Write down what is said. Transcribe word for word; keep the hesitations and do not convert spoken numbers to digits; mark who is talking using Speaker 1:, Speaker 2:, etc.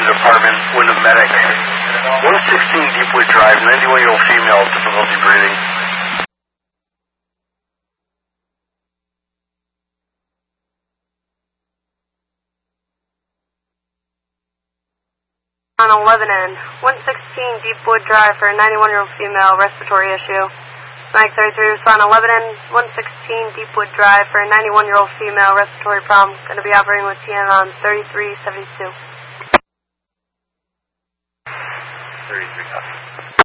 Speaker 1: department with a medic. one sixteen Deepwood Drive, ninety-one-year-old female, difficulty breathing.
Speaker 2: On eleven N, one sixteen Deepwood Drive for a ninety-one-year-old female, respiratory issue. Mike thirty-three, respond eleven N, one sixteen Deepwood Drive for a ninety-one-year-old female, respiratory problem. Going to be operating with T N on thirty-three seventy-two.
Speaker 1: thirty-three, copy.